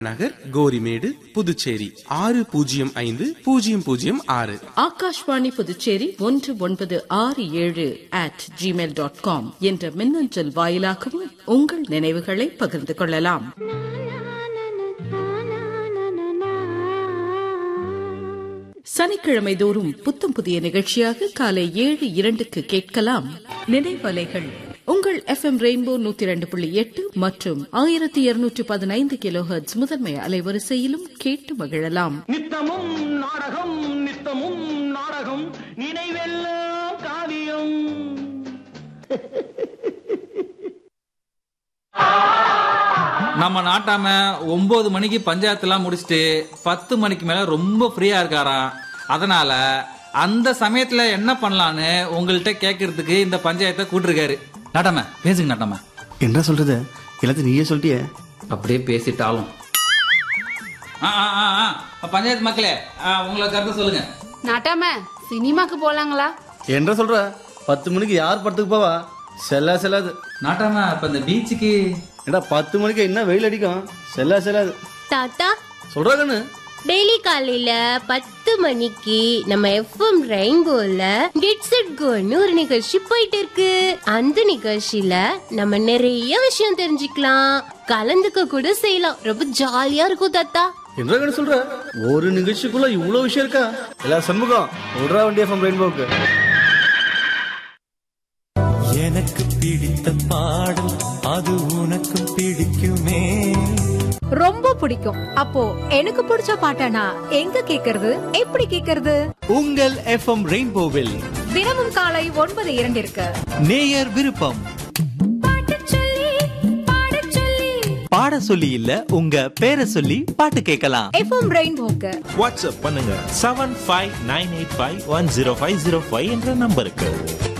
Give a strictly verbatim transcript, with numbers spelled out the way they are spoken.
நகர், கோரிமேடு, புதுச்சேரி ஆறு பூஜ்ஜியம் ஐந்து பூஜ்ஜியம் பூஜ்ஜியம் ஆறு. ஆகாஷ்வாணி புதுச்சேரி ஒன்று ஒன்பது ஆறு ஏழு அட் ஜிமெயில் டாட் காம் என்ற மின்னஞ்சல் வாயிலாகவும் உங்கள் நினைவுகளை பகிர்ந்து கொள்ளலாம். சனிக்கிழமை தோறும் புத்தம் புதிய நிகழ்ச்சியாக காலை ஏழு இரண்டுக்கு கேட்கலாம் நினைவலைகள். உங்கள் எஃப் எம் ரெயின்போ நூத்தி இரண்டு புள்ளி எட்டு மற்றும் ஆயிரத்தி இருநூற்று பதினைந்து கிலோ ஹெர்ட்ஸ் முதன்மை அலைவரிசையிலும் கேட்டு மகிழலாம். நித்தமும் நாடகம் நித்தமும் நாடகம் நினைவெல்லாம் காவியம். நம்ம நாட்டாம ஒன்பது மணிக்கு பஞ்சாயத்துலாம் முடிச்சுட்டு பத்து மணிக்கு மேல ரொம்ப ஃப்ரீயா இருக்காராம். அதனால அந்த சமயத்துல என்ன பண்ணலான்னு உங்கள்கிட்ட கேட்கறதுக்கு இந்த பஞ்சாயத்தை கூட்டிருக்காரு. நாட்டாம பேசுங்க. நாட்டாம என்ன சொல்றது, எல்லாத்தையும் நீயே சொல்லிட்டியே. அப்படியே பேசிட்டாலும் பஞ்சாயத்து மக்களே உங்களை கருத்து சொல்லுங்க. நாட்டாம சினிமாக்கு போலாங்களா? என்ன சொல்ற, பத்து மணிக்கு யார் படத்துக்கு போவா? செல்லா செல்லாது. நாட்டாம இப்ப இந்த பீச்சுக்கு ஏடா பத்து மணிக்கு என்ன வெயில் அடிக்கும், செல்லா செல்லாது. தாத்தா சொல்றா கண்ணு, டெய்லி காலையில பத்து மணிக்கு நம்ம எஃப்எம் ரெயின்போல கெட்ஸ் இட் கோன்னு ஒரு நிகழ்ச்சி போயிட்டு இருக்கு. அந்த நிகழ்ச்சியில நம்ம நிறைய விஷயம் தெரிஞ்சுக்கலாம், கலந்துக்க கூட செய்யலாம். ரொம்ப ஜாலியா இருக்கும் தாத்தா. என்ன கண்ணு சொல்ற, ஒரு நிகழ்ச்சிக்குள்ள இவ்வளவு விஷயம் இருக்கா? எல்லா சண்முகம் விடுறா வண்டி எஃப்எம் ரெயின்போக்கு. எனக்கு பிடித்த பாடல் அது உனக்கு பிடிக்குமே. ரொம்ப பிடிக்கும். அப்போ எனக்கு பிடிச்ச பாட்டனா எங்க கேக்குறது, எப்படி கேக்குறது? உங்கள் எஃப்எம் ரெயின்போவில் தினமும் காலை ஒன்பது இரண்டிற்கு நேயர் விருப்பம். பாட சொல்லி இல்ல, உங்க பேரை சொல்லி பாட்டு கேட்கலாம். எஃப்எம் ரெயின்போக்கு வாட்ஸ்அப் பண்ணுங்க seven five nine eight five one zero five zero five என்ற நம்பருக்கு.